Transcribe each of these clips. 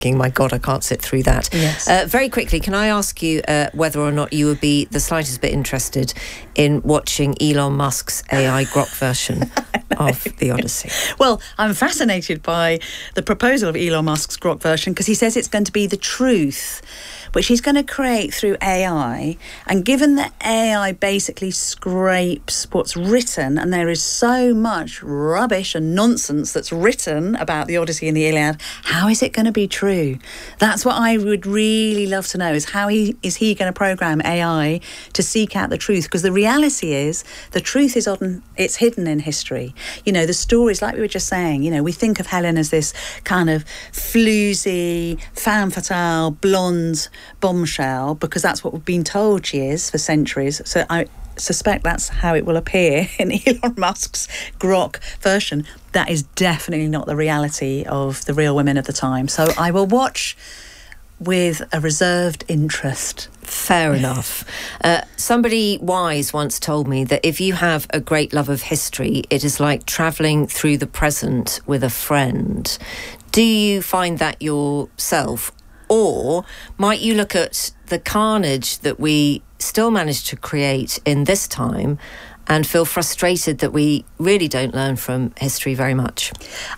My God, I can't sit through that. Yes. Very quickly, can I ask you whether or not you would be the slightest bit interested in watching Elon Musk's AI Grok version of the Odyssey? Well, I'm fascinated by the proposal of Elon Musk's Grok version because he says it's going to be the truth, which he's going to create through AI. And given that AI basically scrapes what's written, and there is so much rubbish and nonsense that's written about the Odyssey and the Iliad, how is it going to be true? That's what I would really love to know, is how is he going to program AI to seek out the truth? Because the reality is the truth is it's hidden in history. You know, the stories, like we were just saying, you know, we think of Helen as this kind of floozy, femme fatale, blonde bombshell because that's what we've been told she is for centuries. So I suspect that's how it will appear in Elon Musk's Grok version. That is definitely not the reality of the real women of the time. So I will watch with a reserved interest. Fair enough. Somebody wise once told me that if you have a great love of history, it is like travelling through the present with a friend. Do you find that yourself? Or might you look at the carnage that we still manage to create in this time and feel frustrated that we really don't learn from history very much?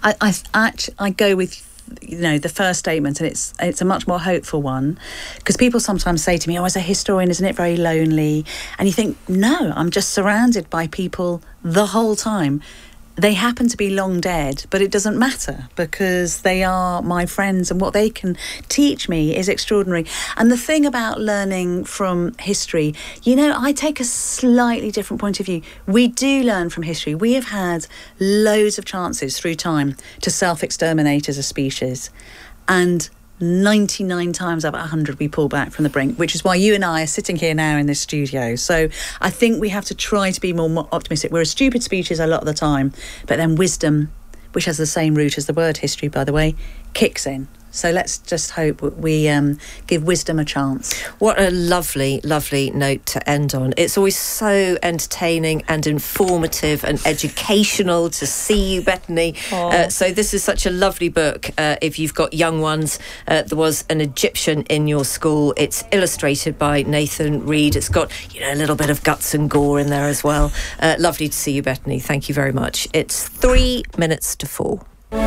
I go with, you know, the first statement, and it's a much more hopeful one, because people sometimes say to me, as a historian, isn't it very lonely? And you think, no, I'm just surrounded by people the whole time. They happen to be long dead, but it doesn't matter because they are my friends and what they can teach me is extraordinary. And the thing about learning from history, you know, I take a slightly different point of view. We do learn from history. We have had loads of chances through time to self-exterminate as a species. And 99 times out of 100 we pull back from the brink, which is why you and I are sitting here now in this studio. So I think we have to try to be more optimistic. We're a stupid species a lot of the time, but then wisdom, which has the same root as the word history, by the way, kicks in. So let's just hope we give wisdom a chance. What a lovely, lovely note to end on. It's always so entertaining and informative and educational to see you, Bethany. So this is such a lovely book. If you've got young ones, there was an Egyptian in your school. It's illustrated by Nathan Reed. It's got, you know, a little bit of guts and gore in there as well. Lovely to see you, Bethany. Thank you very much. It's 3 minutes to 4.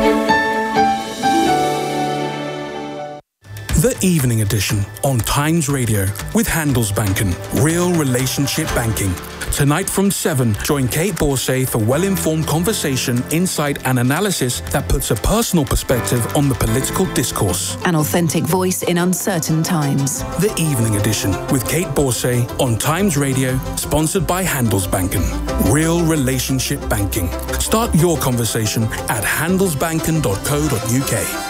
The Evening Edition on Times Radio with Handelsbanken, real relationship banking. Tonight from 7, join Kate Borsay for well-informed conversation, insight and analysis that puts a personal perspective on the political discourse. An authentic voice in uncertain times. The Evening Edition with Kate Borsay on Times Radio, sponsored by Handelsbanken. Real relationship banking. Start your conversation at handelsbanken.co.uk.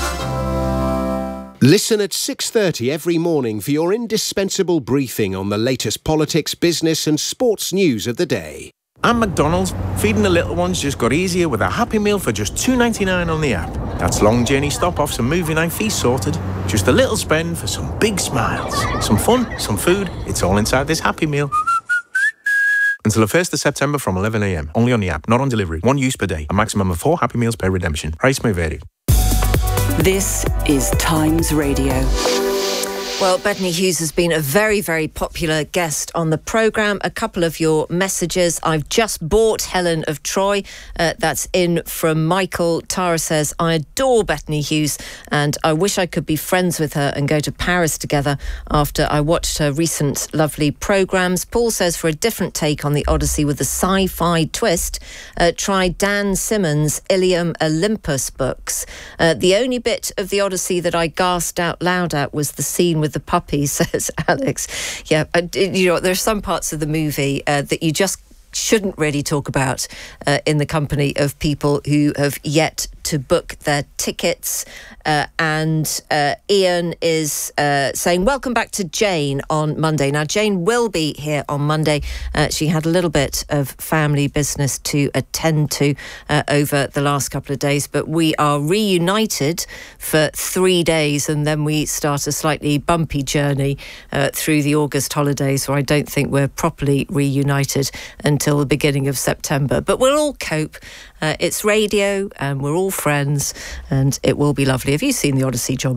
Listen at 6:30 every morning for your indispensable briefing on the latest politics, business and sports news of the day. And McDonald's, feeding the little ones just got easier with a Happy Meal for just $2.99 on the app. That's long journey stop-offs and movie night feast sorted. Just a little spend for some big smiles. Some fun, some food, it's all inside this Happy Meal. Until the 1st of September from 11 a.m. Only on the app, not on delivery. 1 use per day. A maximum of 4 Happy Meals per redemption. Price may vary. This is Times Radio. Well, Bethany Hughes has been a very, very popular guest on the programme. A couple of your messages. I've just bought Helen of Troy. That's in from Michael. Tara says, I adore Bethany Hughes and I wish I could be friends with her and go to Paris together after I watched her recent lovely programmes. Paul says, for a different take on the Odyssey with a sci-fi twist, try Dan Simmons' Ilium Olympus books. The only bit of the Odyssey that I gasped out loud at was the scene with the puppy, says Alex. Yeah, you know, there's some parts of the movie that you just shouldn't really talk about in the company of people who have yet to book their tickets. And Ian is saying, welcome back to Jane on Monday. Now, Jane will be here on Monday. She had a little bit of family business to attend to over the last couple of days, but we are reunited for 3 days and then we start a slightly bumpy journey through the August holidays, where I don't think we're properly reunited until the beginning of September. But we'll all cope. It's radio and we're all all friends, and it will be lovely. Have you seen the Odyssey, John?